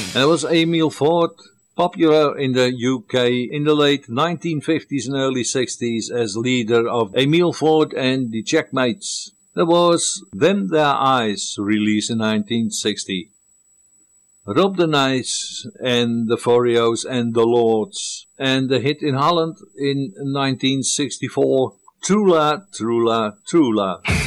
And it was Emile Ford, popular in the UK in the late 1950s and early 60s as leader of Emile Ford and the Checkmates. There was Them Their Eyes, released in 1960. Rob the Nice and the Furios and the Lords. And the hit in Holland in 1964, Trula, Trula, Trula.